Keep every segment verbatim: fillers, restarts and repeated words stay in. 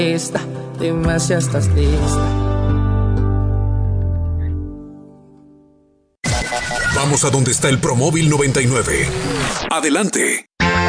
Lista, dime si estás lista. Vamos a donde está el Promóvil noventa y nueve. Adelante.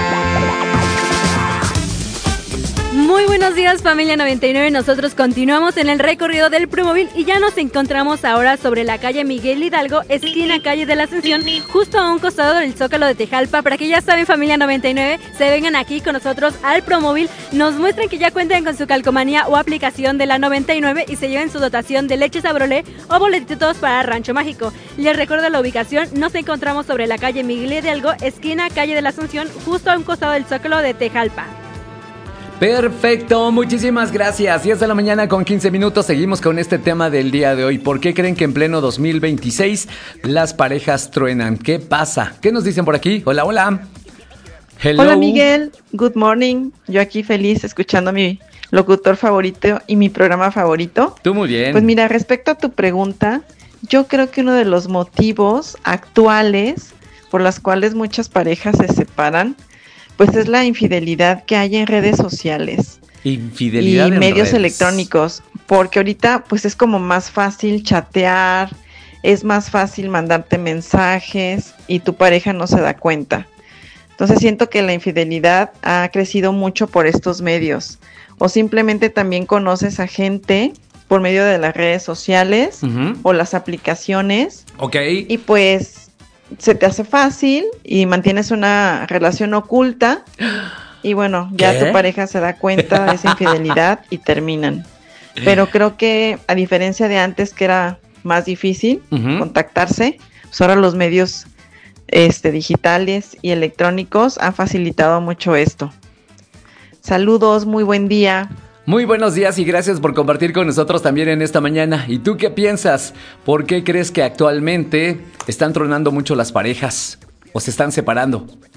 Muy buenos días, familia noventa y nueve. Nosotros continuamos en el recorrido del Promóvil y ya nos encontramos ahora sobre la calle Miguel Hidalgo, esquina calle de la Ascensión, justo a un costado del Zócalo de Tejalpa. Para que ya saben, familia noventa y nueve, se vengan aquí con nosotros al Promóvil, nos muestren que ya cuentan con su calcomanía o aplicación de la noventa y nueve y se lleven su dotación de leche Sabrolé o boletitos para Rancho Mágico. Les recuerdo la ubicación, nos encontramos sobre la calle Miguel Hidalgo, esquina calle de la Asunción, justo a un costado del Zócalo de Tejalpa. Perfecto, muchísimas gracias. diez de la mañana con quince minutos. Seguimos con este tema del día de hoy. ¿Por qué creen que en pleno dos mil veintiséis las parejas truenan? ¿Qué pasa? ¿Qué nos dicen por aquí? Hola, hola. Hello. Hola, Miguel. Good morning. Yo aquí feliz escuchando a mi locutor favorito y mi programa favorito. Tú muy bien. Pues mira, respecto a tu pregunta, yo creo que uno de los motivos actuales por las cuales muchas parejas se separan, pues es la infidelidad que hay en redes sociales. Infidelidad y en medios redes. electrónicos, porque ahorita pues es como más fácil chatear, es más fácil mandarte mensajes y tu pareja no se da cuenta. Entonces siento que la infidelidad ha crecido mucho por estos medios, o simplemente también conoces a gente por medio de las redes sociales uh-huh. o las aplicaciones. Ok. Y pues se te hace fácil y mantienes una relación oculta y bueno, ya ¿Qué? tu pareja se da cuenta de esa infidelidad y terminan. Pero creo que a diferencia de antes, que era más difícil uh-huh. contactarse, pues ahora los medios este, digitales y electrónicos han facilitado mucho esto. Saludos, muy buen día. Muy buenos días y gracias por compartir con nosotros también en esta mañana. ¿Y tú qué piensas? ¿Por qué crees que actualmente están tronando mucho las parejas o se están separando?